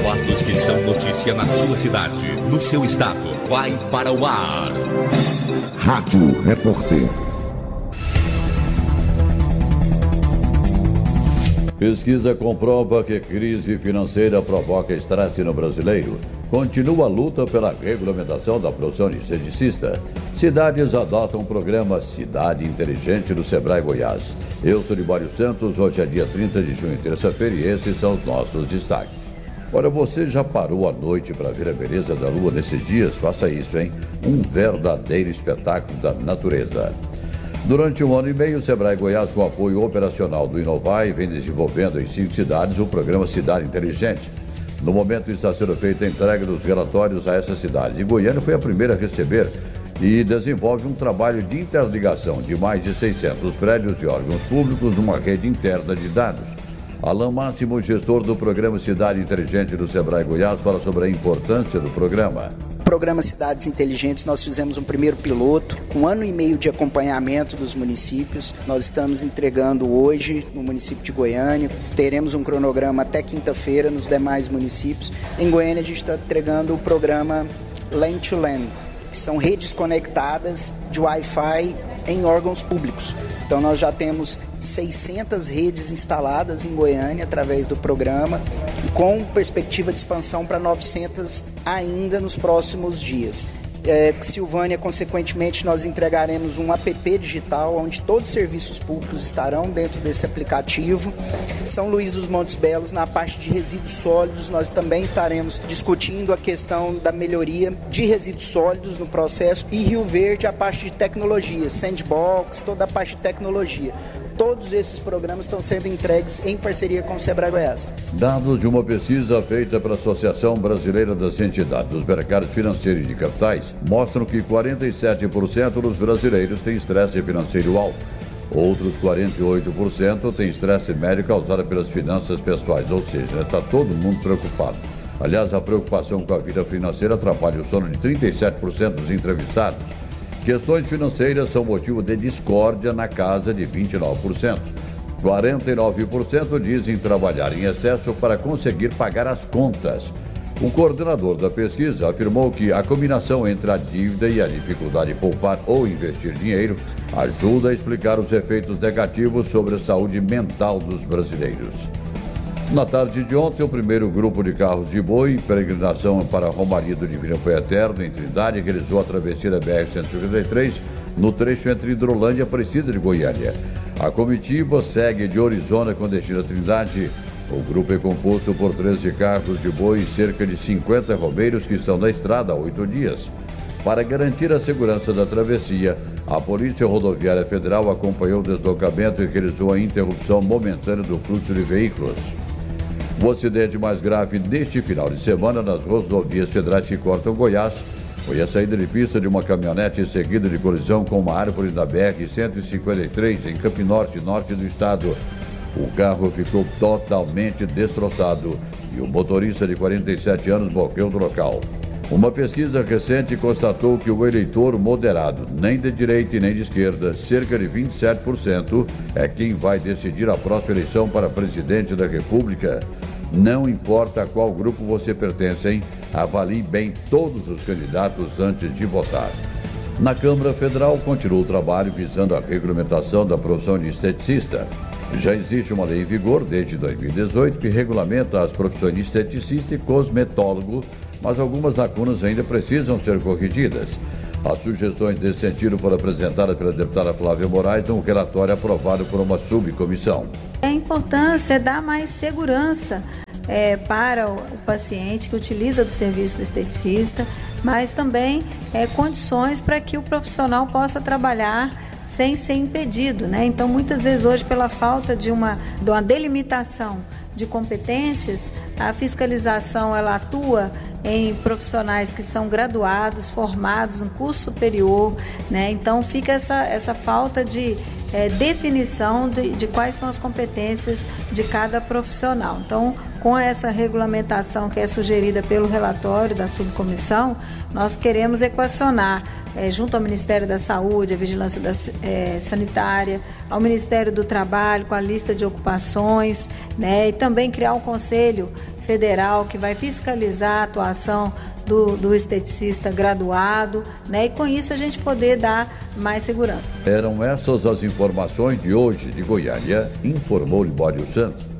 fatos que são notícia na sua cidade, no seu estado. Vai para o ar. Rádio Repórter. Pesquisa comprova que crise financeira provoca estresse no brasileiro. Continua a luta pela regulamentação da produção de esteticista. Cidades adotam o programa Cidade Inteligente do Sebrae Goiás. Eu sou Libório Santos, hoje é dia 30 de junho, terça-feira, e esses são os nossos destaques. Olha, você já parou à noite para ver a beleza da lua nesses dias? Faça isso, hein? Um verdadeiro espetáculo da natureza. Durante 1 ano e meio, o Sebrae Goiás, com apoio operacional do Inovai, vem desenvolvendo em 5 cidades o programa Cidade Inteligente. No momento está sendo feita a entrega dos relatórios a essas cidades. E Goiânia foi a primeira a receber e desenvolve um trabalho de interligação de mais de 600 prédios de órgãos públicos numa rede interna de dados. Alain Máximo, gestor do programa Cidade Inteligente do Sebrae Goiás, fala sobre a importância do programa. Programa Cidades Inteligentes, nós fizemos um primeiro piloto, com 1 ano e meio de acompanhamento dos municípios. Nós estamos entregando hoje no município de Goiânia, teremos um cronograma até quinta-feira nos demais municípios. Em Goiânia a gente está entregando o programa LAN to LAN, que são redes conectadas de Wi-Fi em órgãos públicos. Então nós já temos 600 redes instaladas em Goiânia através do programa e com perspectiva de expansão para 900 ainda nos próximos dias. Silvânia, consequentemente, nós entregaremos um app digital onde todos os serviços públicos estarão dentro desse aplicativo. São Luís dos Montes Belos, na parte de resíduos sólidos, nós também estaremos discutindo a questão da melhoria de resíduos sólidos no processo, e Rio Verde, a parte de tecnologia, sandbox, toda a parte de tecnologia. Todos esses programas estão sendo entregues em parceria com o Sebrae Goiás. Dados de uma pesquisa feita pela Associação Brasileira das Entidades dos Mercados Financeiros e de Capitais mostram que 47% dos brasileiros têm estresse financeiro alto. Outros 48% têm estresse médio causado pelas finanças pessoais, ou seja, está todo mundo preocupado. Aliás, a preocupação com a vida financeira atrapalha o sono de 37% dos entrevistados. Questões financeiras são motivo de discórdia na casa de 29%. 49% dizem trabalhar em excesso para conseguir pagar as contas. O coordenador da pesquisa afirmou que a combinação entre a dívida e a dificuldade de poupar ou investir dinheiro ajuda a explicar os efeitos negativos sobre a saúde mental dos brasileiros. Na tarde de ontem, o primeiro grupo de carros de boi, peregrinação para a Romaria do Divino Pai Eterno, em Trindade, realizou a travessia da BR-153 no trecho entre Hidrolândia e Aparecida de Goiânia. A comitiva segue de Orizona com destino a Trindade. O grupo é composto por 13 carros de boi e cerca de 50 romeiros que estão na estrada há 8 dias. Para garantir a segurança da travessia, a Polícia Rodoviária Federal acompanhou o deslocamento e realizou a interrupção momentânea do fluxo de veículos. O acidente mais grave deste final de semana nas rodovias federais que cortam Goiás foi a saída de pista de uma caminhonete seguida de colisão com uma árvore da BR-153 em Campinorte, norte do estado. O carro ficou totalmente destroçado e o motorista de 47 anos morreu no local. Uma pesquisa recente constatou que o eleitor moderado, nem de direita e nem de esquerda, cerca de 27%, é quem vai decidir a próxima eleição para presidente da República. Não importa a qual grupo você pertence, hein? Avalie bem todos os candidatos antes de votar. Na Câmara Federal continua o trabalho visando a regulamentação da profissão de esteticista. Já existe uma lei em vigor desde 2018 que regulamenta as profissões de esteticista e cosmetólogo, mas algumas lacunas ainda precisam ser corrigidas. As sugestões desse sentido foram apresentadas pela deputada Flávia Moraes num relatório aprovado por uma subcomissão. A importância é dar mais segurança para o paciente que utiliza do serviço do esteticista, mas também condições para que o profissional possa trabalhar sem ser impedido, né? Então, muitas vezes hoje, pela falta de uma delimitação de competências, a fiscalização ela atua em profissionais que são graduados, formados em curso superior, né? Então fica essa falta de definição de quais são as competências de cada profissional. Então, com essa regulamentação que é sugerida pelo relatório da subcomissão, nós queremos equacionar junto ao Ministério da Saúde, a Vigilância Sanitária, ao Ministério do Trabalho, com a lista de ocupações, né? E também criar um conselho federal que vai fiscalizar a atuação do esteticista graduado, né? E com isso a gente poder dar mais segurança. Eram essas as informações de hoje de Goiânia, informou Libório Santos.